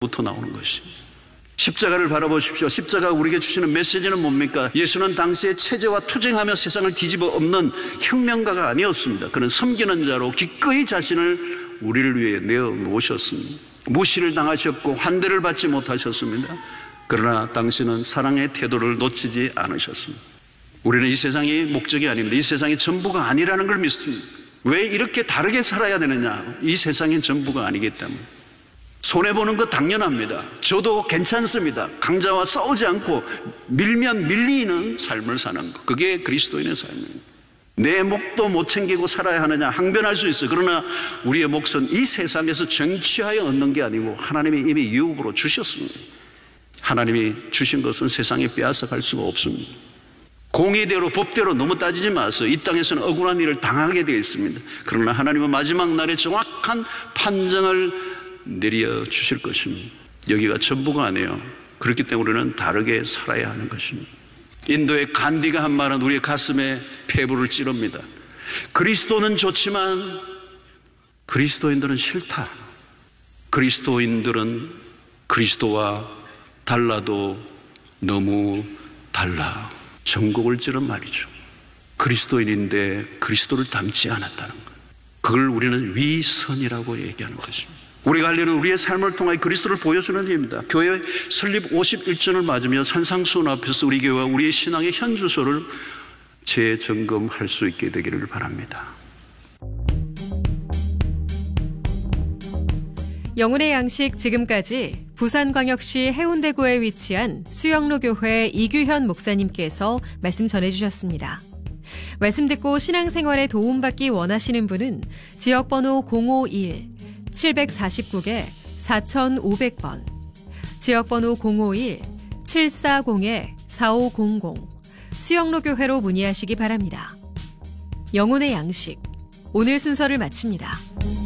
부터 나오는 것입니다. 십자가를 바라보십시오. 십자가가 우리에게 주시는 메시지는 뭡니까? 예수는 당시에 체제와 투쟁하며 세상을 뒤집어 엎는 혁명가가 아니었습니다. 그는 섬기는 자로 기꺼이 자신을 우리를 위해 내어놓으셨습니다. 무시를 당하셨고 환대를 받지 못하셨습니다. 그러나 당신은 사랑의 태도를 놓치지 않으셨습니다. 우리는 이 세상이 목적이 아닙니다. 이 세상이 전부가 아니라는 걸 믿습니다. 왜 이렇게 다르게 살아야 되느냐? 이 세상이 전부가 아니기 때문에. 손해보는 거 당연합니다. 저도 괜찮습니다. 강자와 싸우지 않고 밀면 밀리는 삶을 사는 것. 그게 그리스도인의 삶입니다. 내 목도 못 챙기고 살아야 하느냐? 항변할 수 있어요. 그러나 우리의 몫은 이 세상에서 정취하여 얻는 게 아니고 하나님이 이미 유업으로 주셨습니다. 하나님이 주신 것은 세상에 빼앗아갈 수가 없습니다. 공의대로 법대로 너무 따지지 마세요. 이 땅에서는 억울한 일을 당하게 되어 있습니다. 그러나 하나님은 마지막 날에 정확한 판정을 내려주실 것입니다. 여기가 전부가 아니에요. 그렇기 때문에 우리는 다르게 살아야 하는 것입니다. 인도의 간디가 한 말은 우리의 가슴에 폐부를 찌릅니다. 그리스도는 좋지만 그리스도인들은 싫다. 그리스도인들은 그리스도와 달라도 너무 달라. 전곡을 찌른 말이죠. 그리스도인인데 그리스도를 닮지 않았다는 것. 그걸 우리는 위선이라고 얘기하는 것입니다. 우리가 하려는 우리의 삶을 통해 그리스도를 보여주는 일입니다. 교회 설립 51주년을 맞으며 산상수훈 앞에서 우리 교회와 우리의 신앙의 현주소를 재점검할 수 있게 되기를 바랍니다. 영혼의 양식 지금까지 부산광역시 해운대구에 위치한 수영로 교회 이규현 목사님께서 말씀 전해주셨습니다. 말씀 듣고 신앙생활에 도움받기 원하시는 분은 지역번호 051-749에 4500번, 지역번호 051-740-4500 수영로 교회로 문의하시기 바랍니다. 영혼의 양식, 오늘 순서를 마칩니다.